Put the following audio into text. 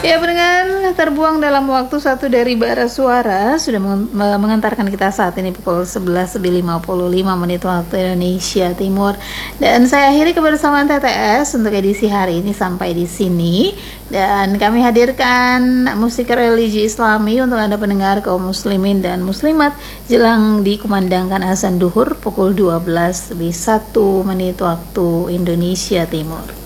Ya pendengar, terbuang dalam waktu satu dari bara suara sudah mengantarkan kita saat ini pukul 11.55 menit waktu Indonesia Timur. Dan saya akhiri kebersamaan TTS untuk edisi hari ini sampai di sini. Dan kami hadirkan musik religi Islami untuk Anda pendengar kaum muslimin dan muslimat jelang dikumandangkan azan duhur pukul 12 lebih 1 menit waktu Indonesia Timur.